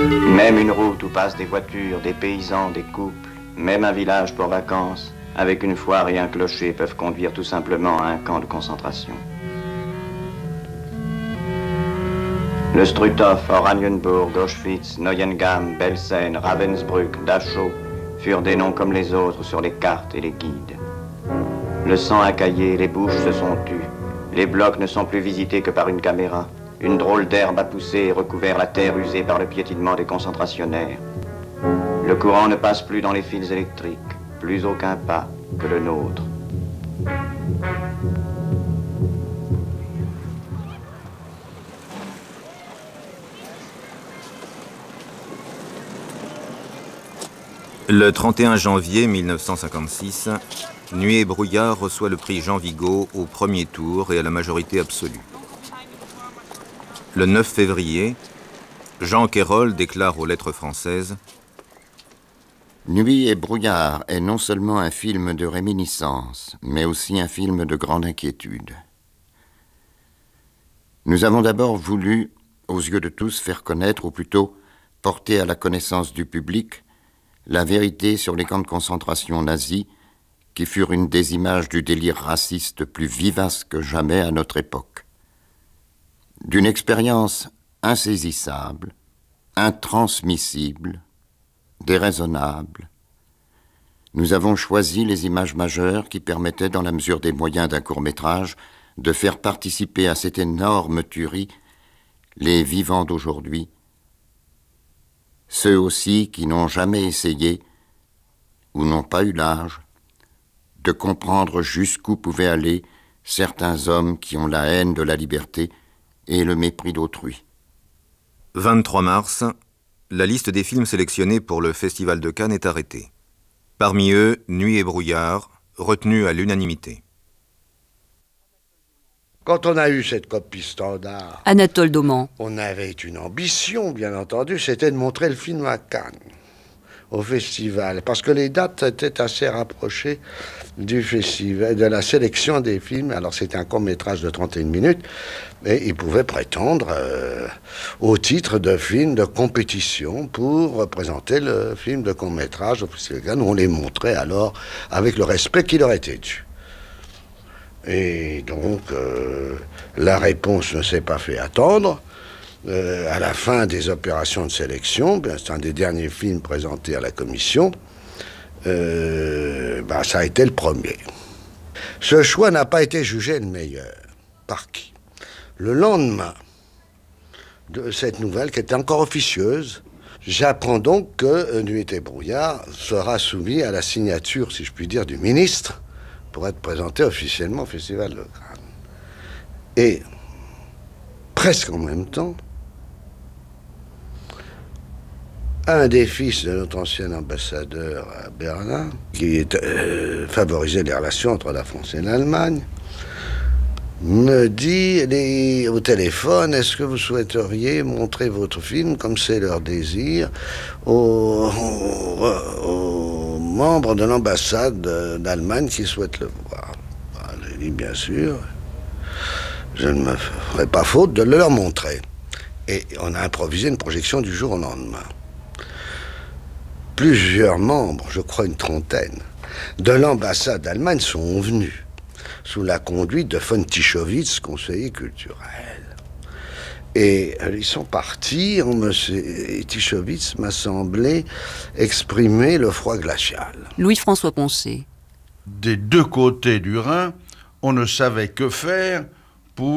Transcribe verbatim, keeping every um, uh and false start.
Même une route où passent des voitures, des paysans, des couples, même un village pour vacances, avec une foire et un clocher peuvent conduire tout simplement à un camp de concentration. Le Struthof, Oranienburg, Auschwitz, Neuengamme, Belsen, Ravensbrück, Dachau furent des noms comme les autres sur les cartes et les guides. Le sang a caillé, les bouches se sont tues. Les blocs ne sont plus visités que par une caméra. Une drôle d'herbe a poussé et recouvert la terre usée par le piétinement des concentrationnaires. Le courant ne passe plus dans les fils électriques, plus aucun pas que le nôtre. Le trente et un janvier mille neuf cent cinquante-six, Nuit et brouillard reçoit le prix Jean Vigo au premier tour et à la majorité absolue. Le neuf février, Jean Quérol déclare aux Lettres françaises « Nuit et brouillard est non seulement un film de réminiscence, mais aussi un film de grande inquiétude. Nous avons d'abord voulu, aux yeux de tous, faire connaître, ou plutôt porter à la connaissance du public, la vérité sur les camps de concentration nazis, qui furent une des images du délire raciste plus vivace que jamais à notre époque. D'une expérience insaisissable, intransmissible, déraisonnable, nous avons choisi les images majeures qui permettaient, dans la mesure des moyens d'un court-métrage, de faire participer à cette énorme tuerie les vivants d'aujourd'hui, ceux aussi qui n'ont jamais essayé, ou n'ont pas eu l'âge, de comprendre jusqu'où pouvaient aller certains hommes qui ont la haine de la liberté et le mépris d'autrui. vingt-trois mars, la liste des films sélectionnés pour le Festival de Cannes est arrêtée. Parmi eux, Nuit et brouillard, retenu à l'unanimité. Quand on a eu cette copie standard, Anatole Dauman. On avait une ambition, bien entendu, c'était de montrer le film à Cannes, au festival, parce que les dates étaient assez rapprochées du festival, de la sélection des films. Alors c'était un court-métrage de trente et une minutes, et il pouvait prétendre euh, au titre de film de compétition pour représenter le film de court-métrage au festival de Cannes, où on les montrait alors avec le respect qui leur était dû. Et donc, euh, la réponse ne s'est pas fait attendre. Euh, à la fin des opérations de sélection, ben, c'est un des derniers films présentés à la commission, euh, ben, ça a été le premier. Ce choix n'a pas été jugé le meilleur. Par qui? Le lendemain de cette nouvelle, qui était encore officieuse, j'apprends donc que Nuit et brouillard sera soumis à la signature, si je puis dire, du ministre, pour être présenté officiellement au Festival de Cannes. Et, presque en même temps, un des fils de notre ancien ambassadeur à Berlin, qui euh, favorisait les relations entre la France et l'Allemagne, me dit les, au téléphone, est-ce que vous souhaiteriez montrer votre film, comme c'est leur désir, aux, aux, aux membres de l'ambassade d'Allemagne qui souhaitent le voir? J'ai dit bien sûr, je ne me ferai pas faute de le leur montrer. Et on a improvisé une projection du jour au lendemain. Plusieurs membres, je crois une trentaine, de l'ambassade d'Allemagne sont venus, sous la conduite de von Tischowitz, conseiller culturel. Et ils sont partis, on me, et Tischowitz m'a semblé exprimer le froid glacial. Louis-François Poncet. Des deux côtés du Rhin, on ne savait que faire